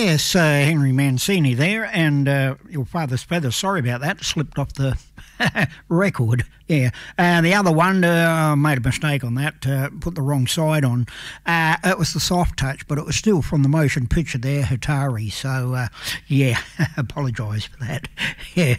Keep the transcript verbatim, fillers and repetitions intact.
Yes, uh, Henry Mancini there, and uh, your father's feather. Sorry about that, slipped off the record. Yeah, uh, the other one, uh, I made a mistake on that, uh, put the wrong side on. Uh, it was the Soft Touch, but it was still from the motion picture there, Hatari. So, uh, yeah, apologise for that. Yeah,